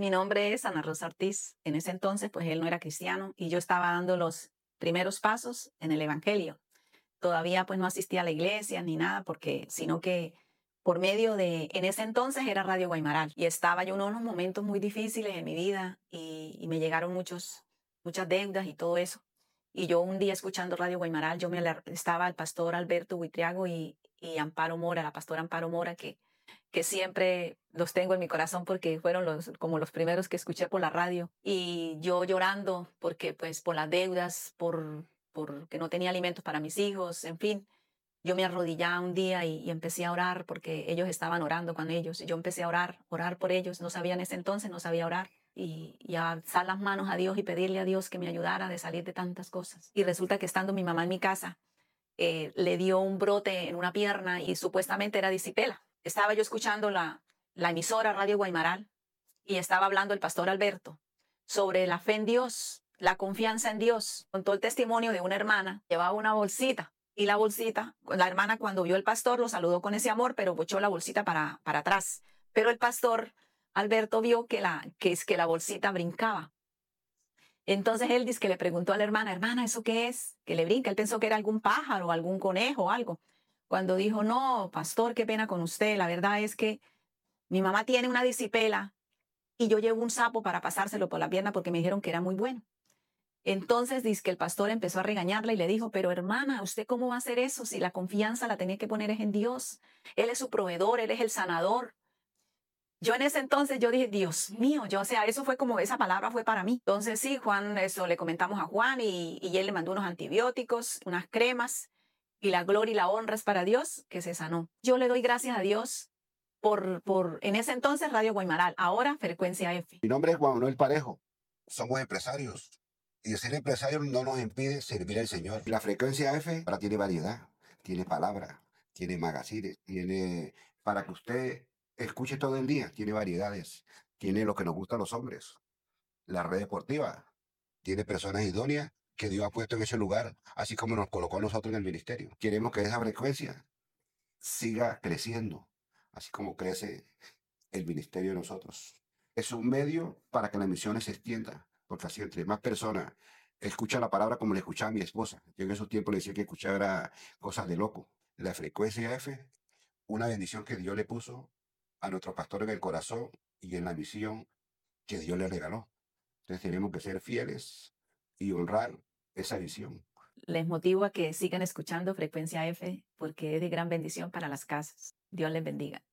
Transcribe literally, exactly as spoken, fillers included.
Mi nombre es Ana Rosa Ortiz. En ese entonces, pues él no era cristiano y yo estaba dando los primeros pasos en el evangelio. Todavía pues no asistía a la iglesia ni nada, porque sino que por medio de, en ese entonces era Radio Guaymaral y estaba yo en unos momentos muy difíciles en mi vida y, y me llegaron muchos, muchas deudas y todo eso. Y yo un día escuchando Radio Guaymaral, yo me aler- estaba el pastor Alberto Buitriago y, y Amparo Mora, la pastora Amparo Mora, que, que siempre los tengo en mi corazón porque fueron los, como los primeros que escuché por la radio. Y yo llorando porque pues por las deudas, por porque no tenía alimentos para mis hijos, en fin. Yo me arrodillaba un día y, y empecé a orar porque ellos estaban orando con ellos. Y yo empecé a orar, orar por ellos. No sabía en ese entonces, no sabía orar. Y, y a alzar las manos a Dios y pedirle a Dios que me ayudara de salir de tantas cosas. Y resulta que estando mi mamá en mi casa, eh, le dio un brote en una pierna y supuestamente era disipela. Estaba yo escuchando la, la emisora Radio Guaymaral y estaba hablando el pastor Alberto sobre la fe en Dios, la confianza en Dios. Contó el testimonio de una hermana, llevaba una bolsita y la bolsita, la hermana cuando vio al pastor lo saludó con ese amor, pero echó la bolsita para, para atrás. Pero el pastor Alberto vio que la, que es que la bolsita brincaba. Entonces él dice que le preguntó a la hermana, hermana, ¿eso qué es? Que le brinca. Él pensó que era algún pájaro, algún conejo o algo. Cuando dijo, no, pastor, qué pena con usted. La verdad es que mi mamá tiene una disipela y yo llevo un sapo para pasárselo por la pierna porque me dijeron que era muy bueno. Entonces dice que el pastor empezó a regañarla y le dijo, pero hermana, ¿usted cómo va a hacer eso si la confianza la tenía que poner es en Dios? Él es su proveedor, Él es el sanador. Yo en ese entonces yo dije, Dios mío, yo, o sea, eso fue como, esa palabra fue para mí. Entonces sí, Juan, eso le comentamos a Juan y, y él le mandó unos antibióticos, unas cremas y la gloria y la honra es para Dios que se sanó. Yo le doy gracias a Dios por, por en ese entonces Radio Guaymaral, ahora Frecuencia F. Mi nombre es Juan Manuel Parejo. Somos empresarios. Y ser empresario no nos impide servir al Señor. La frecuencia F ahora tiene variedad, tiene palabra, tiene magazines, tiene para que usted escuche todo el día, tiene variedades, tiene lo que nos gusta a los hombres. La red deportiva tiene personas idóneas que Dios ha puesto en ese lugar, así como nos colocó a nosotros en el ministerio. Queremos que esa frecuencia siga creciendo, así como crece el ministerio de nosotros. Es un medio para que las misiones se extiendan, porque así entre más personas escuchan la palabra como le escuchaba a mi esposa. Yo en esos tiempos le decía que escuchara cosas de loco. La frecuencia F, una bendición que Dios le puso a nuestro pastor en el corazón y en la misión que Dios le regaló. Entonces tenemos que ser fieles y honrar esa visión. Les motivo a que sigan escuchando Frecuencia F porque es de gran bendición para las casas. Dios les bendiga.